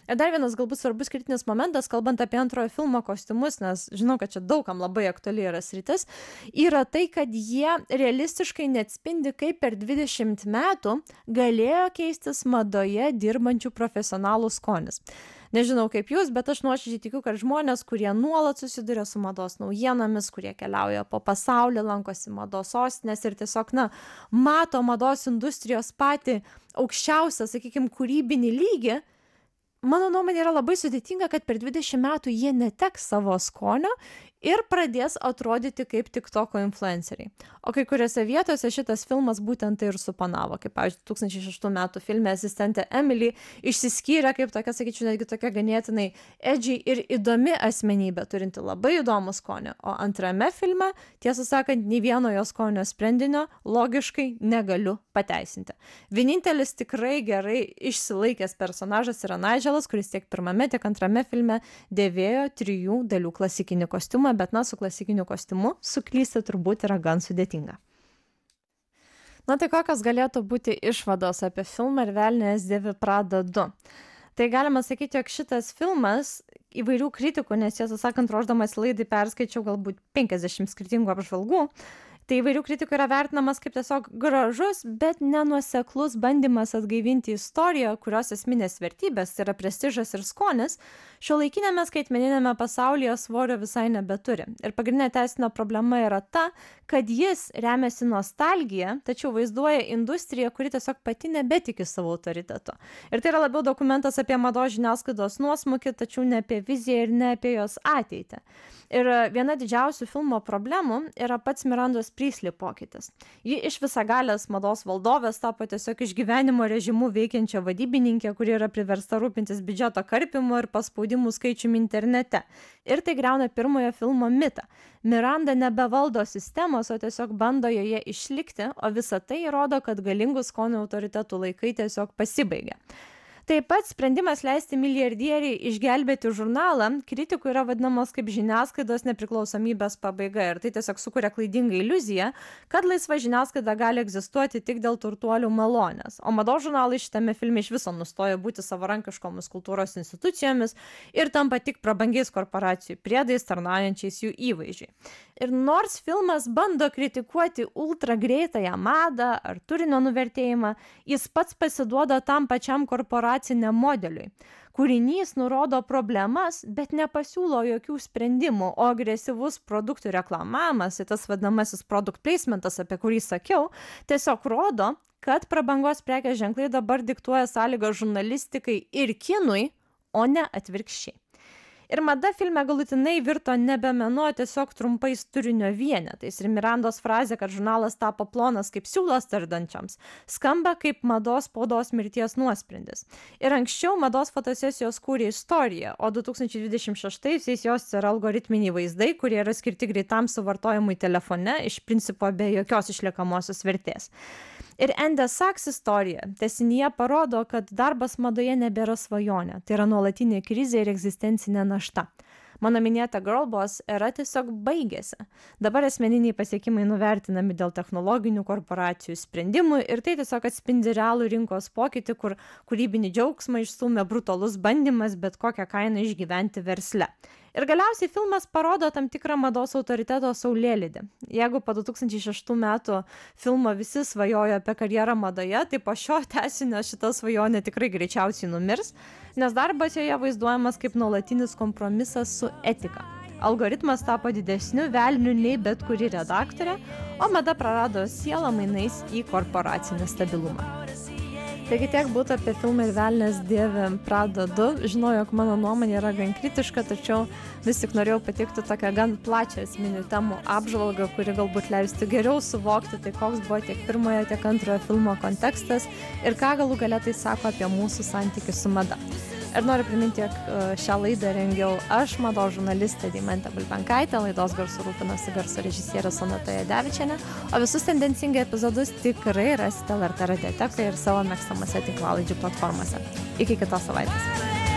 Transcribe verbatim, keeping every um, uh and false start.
Ir dar vienas galbūt svarbus kritinis momentas, kalbant apie antrojo filmo kostiumus, nes žinau, kad čia daugam labai aktuali yra sritis, yra tai, kad jie realistiškai neatspindi, kaip per dvidešimt metų galėjo keistis madoje dirbančių profesionalų skonis. Nežinau kaip jūs, bet aš nuoširdžiai tikiu, kad žmonės, kurie nuolat susiduria su mados naujienomis, kurie keliauja po pasaulį, lankosi mados sostinės ir tiesiog, na, mato mados industrijos patį aukščiausią, sakykime, kūrybinį lygį, mano nuomonė yra labai sudėtinga, kad per dvidešimt metų jie neteks savo skonio ir pradės atrodyti kaip tiktoko influenceriai. O kai kuriuose vietose šitas filmas būtent tai ir supanavo, kaip, pavyzdžiui, du tūkstančiai šeštų metų filme asistentė Emily išsiskyrė kaip tokia, sakyčiau, netgi tokia ganėtinai edgy ir įdomi asmenybė, turinti labai įdomų skonį. O antrame filme, tiesą sakant, nei vieno jo skonio sprendinio logiškai negaliu pateisinti. Vienintelis tikrai gerai išsilaikęs personažas yra Nigelas, kuris tiek pirmame, tiek antrame filme dėvėjo trijų dalių klasikinį kostiumą, bet na, su klasikiniu kostiumu suklysti turbūt yra gan sudėtinga. Na tai kokios galėtų būti išvados apie filmą Ir velnias dėvi Prada du? Tai galima sakyti, jog šitas filmas įvairių kritikų, nes tiesą sakant, ruošdamas laidai perskaičiau galbūt penkiasdešimt skirtingų apžvalgų, tai įvairių kritikų yra vertinamas kaip tiesiog gražus, bet nenuoseklus bandymas atgaivinti istoriją, kurios esminės vertybės, tai yra prestižas ir skonis, šiuolaikinėme skaitmeninėme pasaulyje svorio visai nebeturi. Ir pagrindinė teisinė problema yra ta, kad jis remiasi nostalgija, tačiau vaizduoja industriją, kuri tiesiog pati nebetiki savo autoritetu. Ir tai yra labiau dokumentas apie mados žiniasklaidos nuosmukį, tačiau ne apie viziją ir ne apie jos ateitį. Ir viena didžiausių filmo problemų yra pats Mirandos Priestley pokytis. Ji iš visagalės mados valdovės tapo tiesiog iš gyvenimo režimų veikiančia vadybininkė, kuri yra priversta rūpintis biudžeto karpimu ir paspaudimų skaičiumi internete. Ir tai griauna pirmojo filmo mitą. Miranda nebevaldo sistemos, o tiesiog bando joje išlikti, o visa tai rodo, kad galingų skonio autoritetų laikai tiesiog pasibaigia. Taip pat sprendimas leisti milijardieriai išgelbėti žurnalą kritikų yra vadinamos kaip žiniasklaidos nepriklausomybės pabaiga ir tai tiesiog sukuria klaidingą iliuziją, kad laisva žiniasklaida gali egzistuoti tik dėl turtuolių malonės, o mados žurnalai šitame filme iš viso nustoja būti savarankiškomis kultūros institucijomis ir tampa tik prabangiais korporacijų priedais tarnaujančiais jų įvaizdžiai. Ir nors filmas bando kritikuoti ultra greitąją madą ar turinio nuvertėjimą, jis pats pasiduoda tam pačiam korporaciniam modeliui. Kūrinys nurodo problemas, bet nepasiūlo jokių sprendimų, o agresyvus produktų reklamavimas, tas vadinamasis product placementas, apie kurį sakiau, tiesiog rodo, kad prabangos prekės ženklai dabar diktuoja sąlygą žurnalistikai ir kinui, o ne atvirkščiai. Ir mada filme galutinai virto nebe menu, o tiesiog trumpais turinio vienetais. Ir Mirandos frazė, kad žurnalas tapo plonas kaip siūlas tardančiams, skamba kaip mados spaudos mirties nuosprendis. Ir anksčiau mados fotosesijos kūrė istoriją, o du tūkstančiai dvidešimt šeštaisiais jos yra algoritminiai vaizdai, kurie yra skirti greitam suvartojimui telefone, iš principo be jokios išliekamosios vertės. Ir Ende Saks istorija tęsinyje parodo, kad darbas madoje nebėra svajonė, tai yra nuolatinė krizė ir egzistencinė našta. Mano minėta girlboss era tiesiog baigėsi. Dabar asmeniniai pasiekimai nuvertinami dėl technologinių korporacijų sprendimų ir tai tiesiog atspindi realų rinkos pokytį, kur kūrybinį džiaugsmą išstūmė brutalus bandymas bet kokią kainą išgyventi versle. Ir galiausiai filmas parodo tam tikrą mados autoriteto saulėlydį. Jeigu po du tūkstančiai šeštų metų filmo visi svajojo apie karjerą madoje, tai po šio tęsinio šita svajonė tikrai greičiausiai numirs, nes darbas joje vaizduojamas kaip nuolatinis kompromisas su etika. Algoritmas tapo didesniu velniu nei bet kuri redaktorė, o mada prarado sielą mainais į korporacinį stabilumą. Taigi tiek būtų apie filmą Ir velnias dėvi Prada du. Žinau, jog mano nuomonė yra gan kritiška, tačiau vis tik norėjau pateikti tokią gan plačią esminių temų apžvalgą, kuri galbūt leistų geriau suvokti, tai koks buvo tiek pirmojo, tiek antrojo filmo kontekstas ir ką galų gale tai sako apie mūsų santykį su mada. Ir noriu priminti, jog šią laidą rengiau aš, mados žurnalistė Deimantė Bulbenkaitė, laidos garsu rūpinosi garso režisierė Sonata Jadevičienė, o visus tendencingai epizodus tikrai rasite L R T radiotekoje ir savo mėgstamose tinklalaidžių platformose. Iki kitos savaitės.